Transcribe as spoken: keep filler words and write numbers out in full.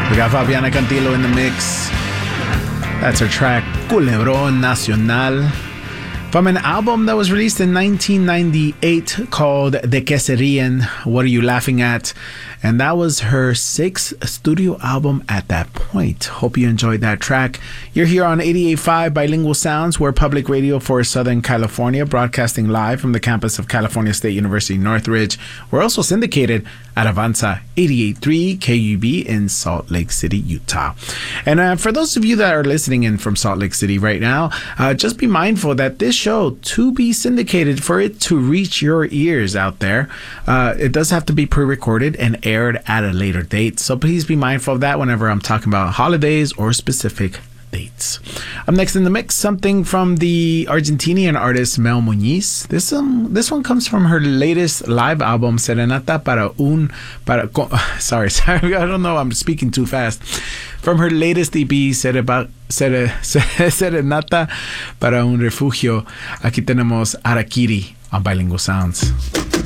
We got Fabiana Cantilo in the mix. That's her track Culebron Nacional from an album that was released in nineteen ninety-eight called De Que Se Ríen, What Are You Laughing At? And that was her sixth studio album at that point. Hope you enjoyed that track. You're here on eighty-eight point five Bilingual Sounds. We're public radio for Southern California, broadcasting live from the campus of California State University, Northridge. We're also syndicated at Avanza eighty-eight point three K U B in Salt Lake City, Utah. And uh, for those of you that are listening in from Salt Lake City right now, uh, just be mindful that this show, to be syndicated, for it to reach your ears out there, uh, it does have to be pre-recorded and aired at a later date. So please be mindful of that whenever I'm talking about holidays or specific dates. Up next in the mix, something from the Argentinian artist Mel Muñiz. This um, this one comes from her latest live album, Serenata para un... Para, sorry, sorry, I don't know, I'm speaking too fast. From her latest E P, Serenata para un refugio. Aquí tenemos Harakiri on Bilingual Sounds.